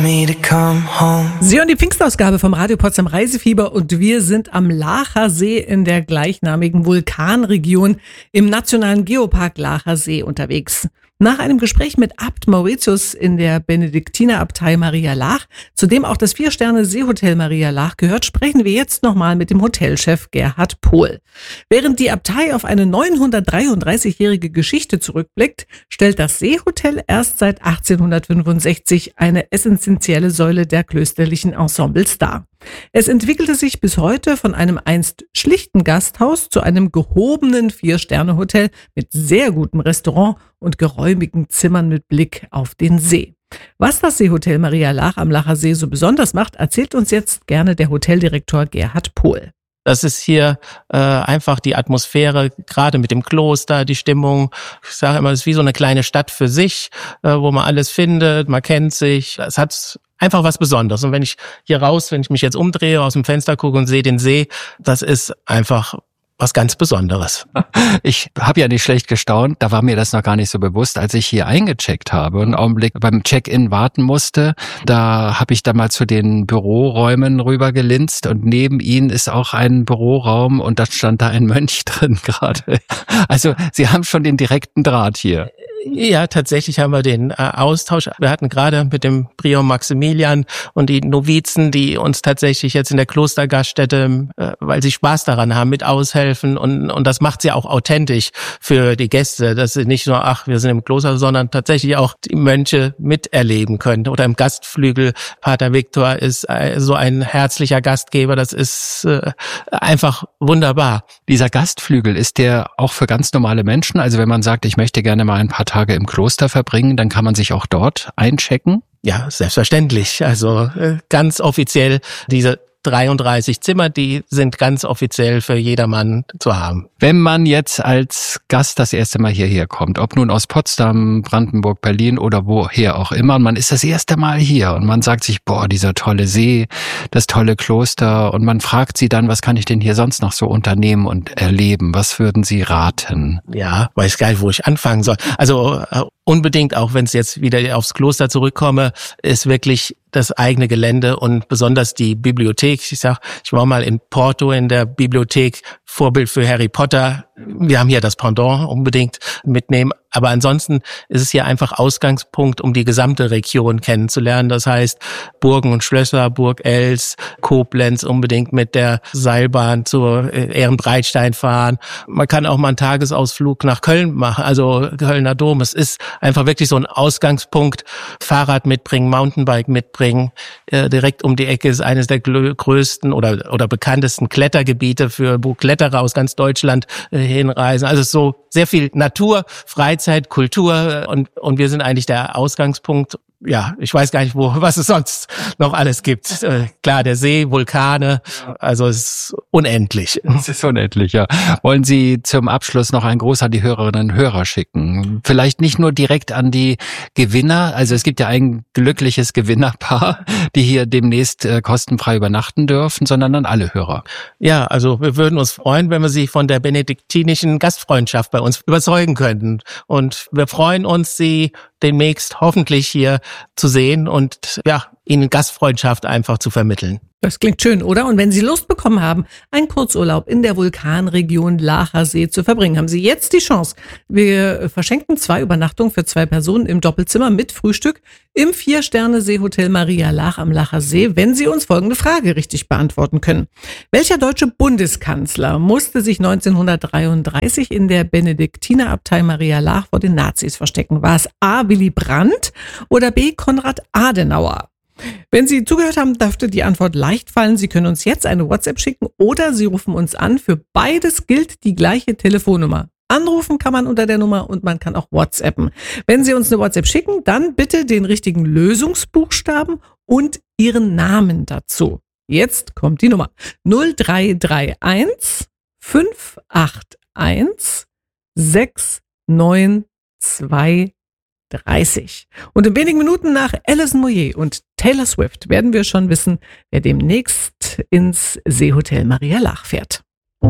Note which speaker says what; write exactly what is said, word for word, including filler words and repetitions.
Speaker 1: Me to come home.
Speaker 2: Sie hören die Pfingstausgabe vom Radio Potsdam Reisefieber und wir sind am Laacher See in der gleichnamigen Vulkanregion im Nationalen Geopark Laacher See unterwegs. Nach einem Gespräch mit Abt Mauritius in der Benediktinerabtei Maria Laach, zu dem auch das Vier-Sterne-Seehotel Maria Laach gehört, sprechen wir jetzt nochmal mit dem Hotelchef Gerhard Pohl. Während die Abtei auf eine neunhundertdreiunddreißigjährige Geschichte zurückblickt, stellt das Seehotel erst seit achtzehnhundertfünfundsechzig eine essentielle Säule der klösterlichen Ensembles dar. Es entwickelte sich bis heute von einem einst schlichten Gasthaus zu einem gehobenen Vier-Sterne-Hotel mit sehr gutem Restaurant und geräumigen Zimmern mit Blick auf den See. Was das Seehotel Maria Laach am Laacher See so besonders macht, erzählt uns jetzt gerne der Hoteldirektor Gerhard Pohl.
Speaker 3: Das ist hier äh, einfach die Atmosphäre, gerade mit dem Kloster, die Stimmung. Ich sage immer, es ist wie so eine kleine Stadt für sich, äh, wo man alles findet, man kennt sich. Es hat einfach was Besonderes. Und wenn ich hier raus, wenn ich mich jetzt umdrehe, aus dem Fenster gucke und sehe den See, das ist einfach was ganz Besonderes.
Speaker 4: Ich habe ja nicht schlecht gestaunt, da war mir das noch gar nicht so bewusst, als ich hier eingecheckt habe und einen Augenblick beim Check-in warten musste. Da habe ich da mal zu den Büroräumen rübergelinst und neben ihnen ist auch ein Büroraum und da stand da ein Mönch drin gerade. Also Sie haben schon den direkten Draht hier.
Speaker 3: Ja, tatsächlich haben wir den äh, Austausch. Wir hatten gerade mit dem Prior Maximilian und die Novizen, die uns tatsächlich jetzt in der Klostergaststätte, äh, weil sie Spaß daran haben, mit aushelfen und und das macht sie auch authentisch für die Gäste, dass sie nicht nur, ach, wir sind im Kloster, sondern tatsächlich auch die Mönche miterleben können. Oder im Gastflügel, Pater Viktor ist äh, so ein herzlicher Gastgeber, das ist äh, einfach wunderbar.
Speaker 4: Dieser Gastflügel, ist der auch für ganz normale Menschen? Also wenn man sagt, ich möchte gerne mal ein paar Tage im Kloster verbringen, dann kann man sich auch dort einchecken?
Speaker 3: Ja, selbstverständlich. Also äh, ganz offiziell diese dreiunddreißig Zimmer, die sind ganz offiziell für jedermann zu haben.
Speaker 4: Wenn man jetzt als Gast das erste Mal hierher kommt, ob nun aus Potsdam, Brandenburg, Berlin oder woher auch immer, und man ist das erste Mal hier und man sagt sich, boah, dieser tolle See, das tolle Kloster, und man fragt sie dann, was kann ich denn hier sonst noch so unternehmen und erleben? Was würden Sie raten?
Speaker 3: Ja, weiß gar nicht, wo ich anfangen soll. Also äh, unbedingt, auch wenn es jetzt wieder aufs Kloster zurückkomme, ist wirklich das eigene Gelände und besonders die Bibliothek. Ich sag, ich war mal in Porto in der Bibliothek, Vorbild für Harry Potter. Wir haben hier das Pendant, unbedingt mitnehmen. Aber ansonsten ist es hier einfach Ausgangspunkt, um die gesamte Region kennenzulernen. Das heißt, Burgen und Schlösser, Burg Els, Koblenz, unbedingt mit der Seilbahn zur Ehrenbreitstein fahren. Man kann auch mal einen Tagesausflug nach Köln machen, also Kölner Dom. Es ist einfach wirklich so ein Ausgangspunkt. Fahrrad mitbringen, Mountainbike mitbringen. Äh, direkt um die Ecke ist eines der größten oder oder bekanntesten Klettergebiete für wo Kletterer aus ganz Deutschland äh, hinreisen. Also so sehr viel Natur, Freizeit, Kultur und und wir sind eigentlich der Ausgangspunkt. Ja, ich weiß gar nicht, wo was es sonst noch alles gibt. Äh, klar, der See, Vulkane, also es ist unendlich.
Speaker 4: Es ist unendlich, ja. Wollen Sie zum Abschluss noch einen Gruß an die Hörerinnen und Hörer schicken? Vielleicht nicht nur direkt an die Gewinner, also es gibt ja ein glückliches Gewinnerpaar, die hier demnächst äh, kostenfrei übernachten dürfen, sondern an alle Hörer.
Speaker 3: Ja, also wir würden uns freuen, wenn wir Sie von der benediktinischen Gastfreundschaft bei uns überzeugen könnten. Und wir freuen uns, Sie demnächst hoffentlich hier zu sehen und ja, Ihnen Gastfreundschaft einfach zu vermitteln.
Speaker 2: Das klingt schön, oder? Und wenn Sie Lust bekommen haben, einen Kurzurlaub in der Vulkanregion Laacher See zu verbringen, haben Sie jetzt die Chance. Wir verschenken zwei Übernachtungen für zwei Personen im Doppelzimmer mit Frühstück im Vier-Sterne-Seehotel Maria Laach am Laacher See, wenn Sie uns folgende Frage richtig beantworten können. Welcher deutsche Bundeskanzler musste sich neunzehnhundertdreiunddreißig in der Benediktinerabtei Maria Laach vor den Nazis verstecken? War es A. Willy Brandt oder B. Konrad Adenauer? Wenn Sie zugehört haben, dürfte die Antwort leicht fallen. Sie können uns jetzt eine WhatsApp schicken oder Sie rufen uns an. Für beides gilt die gleiche Telefonnummer. Anrufen kann man unter der Nummer und man kann auch WhatsAppen. Wenn Sie uns eine WhatsApp schicken, dann bitte den richtigen Lösungsbuchstaben und Ihren Namen dazu. Jetzt kommt die Nummer null drei drei eins fünf acht eins sechs neun zwei dreißig. Und in wenigen Minuten nach Alison Moyet und Taylor Swift werden wir schon wissen, wer demnächst ins Seehotel Maria Laach fährt.